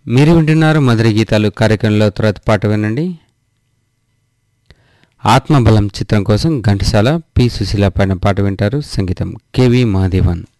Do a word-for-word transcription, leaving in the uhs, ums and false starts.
మీరు వింటున్నారు మధుర గీతాలు కార్యక్రమంలో తర్వాత పాట వినండి. ఆత్మబలం చిత్రం కోసం ఘంటసాల పి సుశీల పాడిన పాట వింటారు. సంగీతం కెవి మహాదేవన్.